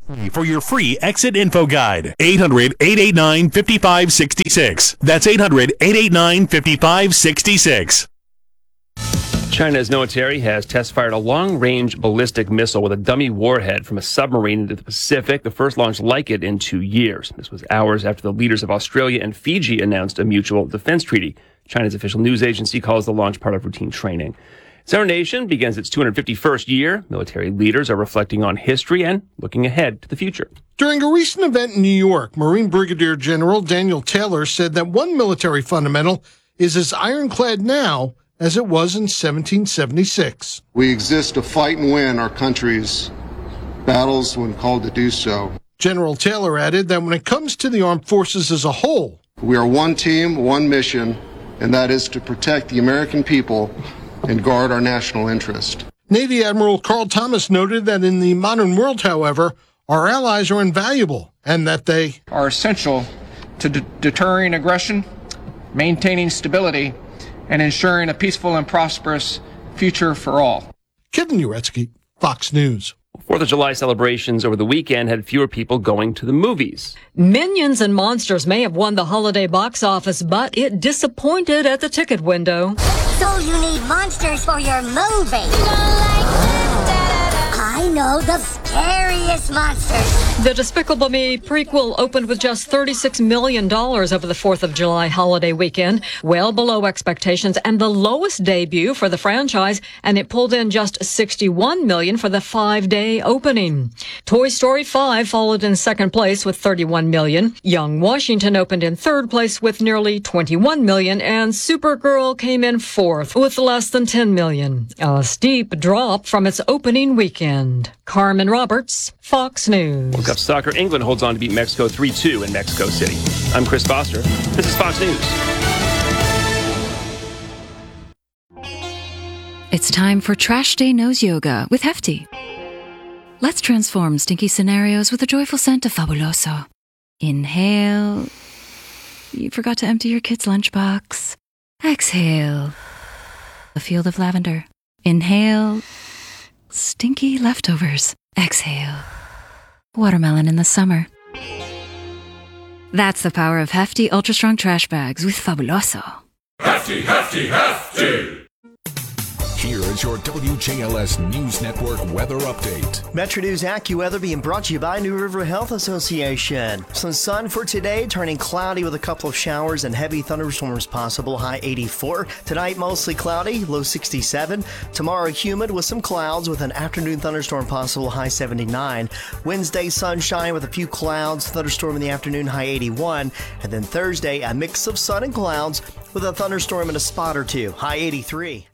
For your free exit info guide. 800-889-5566. That's 800-889-5566. China's military has test-fired a long-range ballistic missile with a dummy warhead from a submarine into the Pacific, the first launch like it in 2 years. This was hours after the leaders of Australia and Fiji announced a mutual defense treaty. China's official news agency calls the launch part of routine training. As our nation begins its 251st year, military leaders are reflecting on history and looking ahead to the future. During a recent event in New York, Marine Brigadier General Daniel Taylor said that one military fundamental is as ironclad now as it was in 1776. We exist to fight and win our country's battles when called to do so. General Taylor added that when it comes to the armed forces as a whole, we are one team, one mission, and that is to protect the American people and guard our national interest. Navy Admiral Carl Thomas noted that in the modern world, however, our allies are invaluable and that they are essential to deterring aggression, maintaining stability, and ensuring a peaceful and prosperous future for all. Kevin Uretsky, Fox News. 4th of July celebrations over the weekend had fewer people going to the movies. Minions and Monsters may have won the holiday box office, but it disappointed at the ticket window. So you need monsters for your movie. I know the scariest monsters. The Despicable Me prequel opened with just $36 million over the 4th of July holiday weekend, well below expectations and the lowest debut for the franchise, and it pulled in just $61 million for the 5-day opening. Toy Story 5 followed in second place with $31 million. Young Washington opened in third place with nearly $21 million, and Supergirl came in fourth with less than $10 million. A steep drop from its opening weekend. Carmen Roberts, Fox News. World Cup Soccer, England holds on to beat Mexico 3-2 in Mexico City. I'm Chris Foster. This is Fox News. It's time for Trash Day Nose Yoga with Hefty. Let's transform stinky scenarios with a joyful scent of Fabuloso. Inhale. You forgot to empty your kid's lunchbox. Exhale. A field of lavender. Inhale. Stinky leftovers. Exhale. Watermelon in the summer. That's the power of Hefty Ultra Strong Trash Bags with Fabuloso. Hefty, Hefty, Hefty! Here is your WJLS News Network weather update. Metro News AccuWeather being brought to you by New River Health Association. Some sun for today, turning cloudy with a couple of showers and heavy thunderstorms possible, high 84. Tonight, mostly cloudy, low 67. Tomorrow, humid with some clouds with an afternoon thunderstorm possible, high 79. Wednesday, sunshine with a few clouds, thunderstorm in the afternoon, high 81. And then Thursday, a mix of sun and clouds with a thunderstorm and a spot or two, high 83.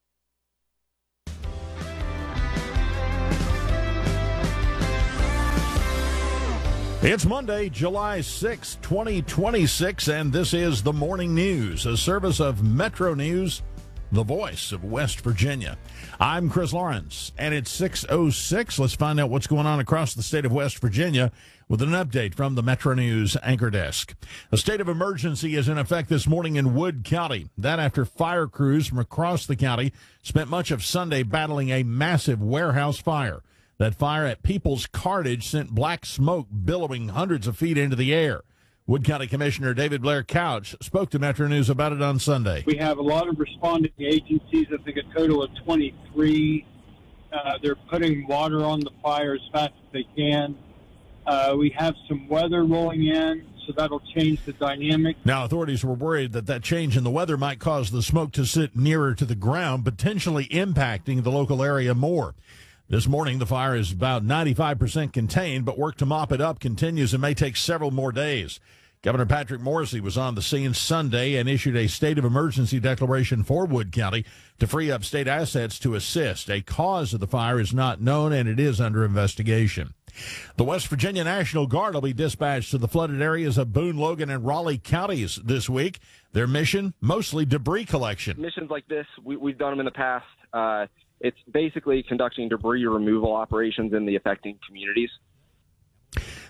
It's Monday, July 6, 2026, and this is the Morning News, a service of Metro News, the voice of West Virginia. I'm Chris Lawrence, and it's 6:06. Let's find out what's going on across the state of West Virginia with an update from the Metro News anchor desk. A state of emergency is in effect this morning in Wood County. That after fire crews from across the county spent much of Sunday battling a massive warehouse fire. That fire at People's Cartage sent black smoke billowing hundreds of feet into the air. Wood County Commissioner David Blair Couch spoke to Metro News about it on Sunday. We have a lot of responding agencies, I think a total of 23. They're putting water on the fire as fast as they can. We have some weather rolling in, so that'll change the dynamic. Now, authorities were worried that change in the weather might cause the smoke to sit nearer to the ground, potentially impacting the local area more. This morning, the fire is about 95% contained, but work to mop it up continues and may take several more days. Governor Patrick Morrisey was on the scene Sunday and issued a state of emergency declaration for Wood County to free up state assets to assist. A cause of the fire is not known, and it is under investigation. The West Virginia National Guard will be dispatched to the flooded areas of Boone, Logan, and Raleigh counties this week. Their mission, mostly debris collection. Missions like this, we've done them in the past. It's basically conducting debris removal operations in the affecting communities.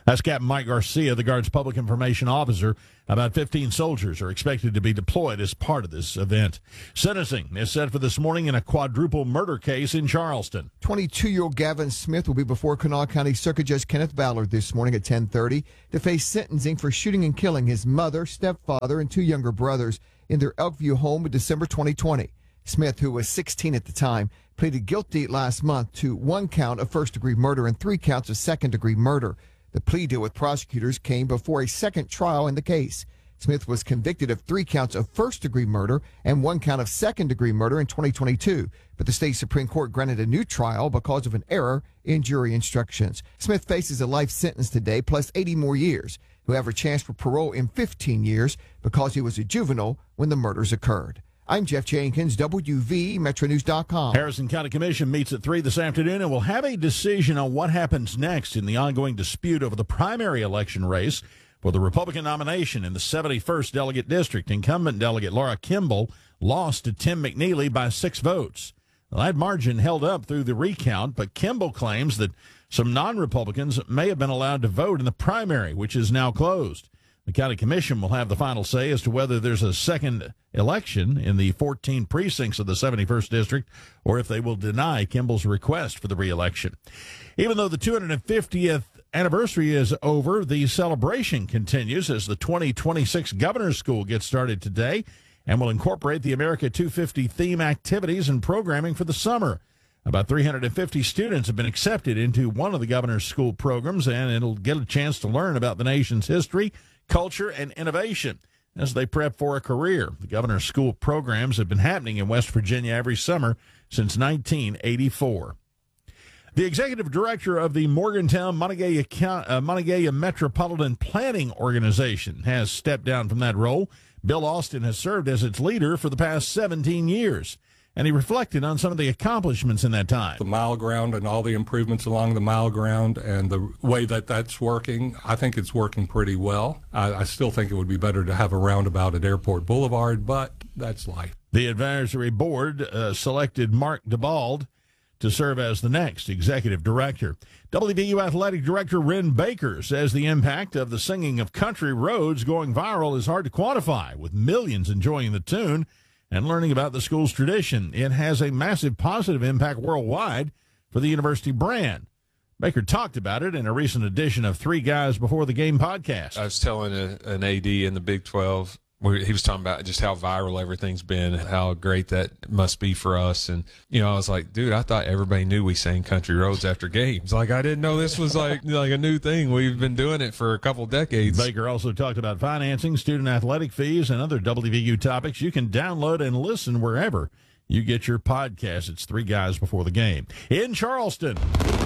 That's Captain Mike Garcia, the Guard's public information officer. About 15 soldiers are expected to be deployed as part of this event. Sentencing is set for this morning in a quadruple murder case in Charleston. 22-year-old Gavin Smith will be before Kanawha County Circuit Judge Kenneth Ballard this morning at 10:30 to face sentencing for shooting and killing his mother, stepfather, and 2 younger brothers in their Elkview home in December 2020. Smith, who was 16 at the time, pleaded guilty last month to 1 count of first-degree murder and 3 counts of second-degree murder. The plea deal with prosecutors came before a second trial in the case. Smith was convicted of 3 counts of first-degree murder and 1 count of second-degree murder in 2022, but the state Supreme Court granted a new trial because of an error in jury instructions. Smith faces a life sentence today, plus 80 more years. He'll have a chance for parole in 15 years because he was a juvenile when the murders occurred. I'm Jeff Jenkins, WVMetroNews.com. Harrison County Commission meets at 3 this afternoon and will have a decision on what happens next in the ongoing dispute over the primary election race for the Republican nomination in the 71st Delegate District. Incumbent delegate Laura Kimball lost to Tim McNeely by 6 votes. Well, that margin held up through the recount, but Kimball claims that some non-Republicans may have been allowed to vote in the primary, which is now closed. The county commission will have the final say as to whether there's a second election in the 14 precincts of the 71st District or if they will deny Kimball's request for the re-election. Even though the 250th anniversary is over, the celebration continues as the 2026 Governor's School gets started today and will incorporate the America 250 theme activities and programming for the summer. About 350 students have been accepted into one of the Governor's School programs, and it'll get a chance to learn about the nation's history, culture, and innovation as they prep for a career. The Governor's School programs have been happening in West Virginia every summer since 1984. The executive director of the Morgantown Montague Metropolitan Planning Organization has stepped down from that role. Bill Austin has served as its leader for the past 17 years. And he reflected on some of the accomplishments in that time. The mile ground and all the improvements along the mile ground and the way that that's working, I think it's working pretty well. I still think it would be better to have a roundabout at Airport Boulevard, but that's life. The advisory board selected Mark DeBald to serve as the next executive director. WVU Athletic Director Ren Baker says the impact of the singing of Country Roads going viral is hard to quantify, with millions enjoying the tune and learning about the school's tradition. It has a massive positive impact worldwide for the university brand. Baker talked about it in a recent edition of 3 Guys Before the Game podcast. I was telling an AD in the Big 12, he was talking about just how viral everything's been, how great that must be for us. And, I was like, dude, I thought everybody knew we sang Country Roads after games. Like, I didn't know this was like a new thing. We've been doing it for a couple decades. Baker also talked about financing, student athletic fees, and other WVU topics. You can download and listen wherever you get your podcast. It's 3 Guys Before the Game. In Charleston,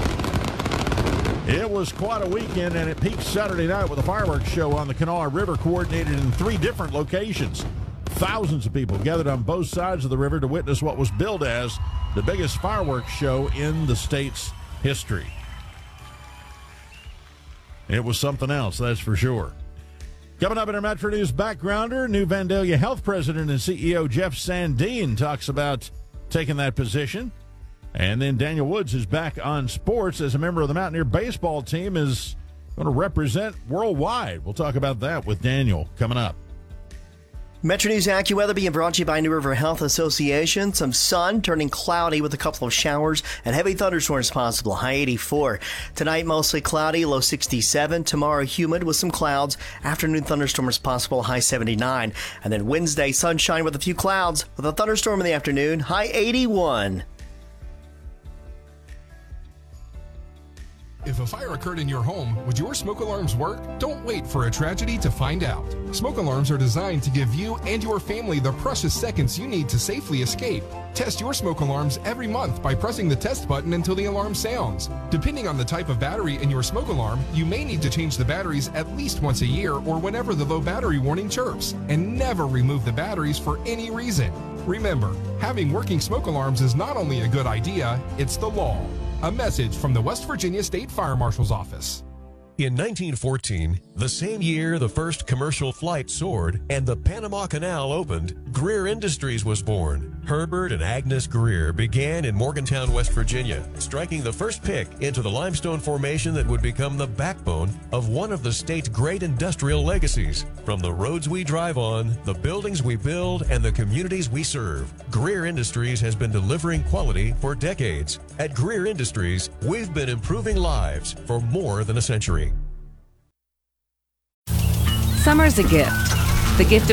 it was quite a weekend, and it peaked Saturday night with a fireworks show on the Kanawha River, coordinated in 3 different locations. Thousands of people gathered on both sides of the river to witness what was billed as the biggest fireworks show in the state's history. It was something else, that's for sure. Coming up in our Metro News backgrounder, New Vandalia Health President and CEO Jeff Sandine talks about taking that position. And then Daniel Woods is back on sports as a member of the Mountaineer baseball team, is going to represent worldwide. We'll talk about that with Daniel coming up. Metro News AccuWeather being brought to you by New River Health Association. Some sun turning cloudy with a couple of showers and heavy thunderstorms possible. High 84. Tonight, mostly cloudy, low 67. Tomorrow, humid with some clouds. Afternoon thunderstorms possible. High 79. And then Wednesday, sunshine with a few clouds with a thunderstorm in the afternoon. High 81. If a fire occurred in your home, would your smoke alarms work? Don't wait for a tragedy to find out. Smoke alarms are designed to give you and your family the precious seconds you need to safely escape. Test your smoke alarms every month by pressing the test button until the alarm sounds. Depending on the type of battery in your smoke alarm, you may need to change the batteries at least once a year or whenever the low battery warning chirps. And never remove the batteries for any reason. Remember, having working smoke alarms is not only a good idea, it's the law. A message from the West Virginia State Fire Marshal's Office. In 1914, the same year the first commercial flight soared and the Panama Canal opened, Greer Industries was born. Herbert and Agnes Greer began in Morgantown, West Virginia, striking the first pick into the limestone formation that would become the backbone of one of the state's great industrial legacies. From the roads we drive on, the buildings we build, and the communities we serve, Greer Industries has been delivering quality for decades. At Greer Industries, we've been improving lives for more than a century. Summer's a gift. The gift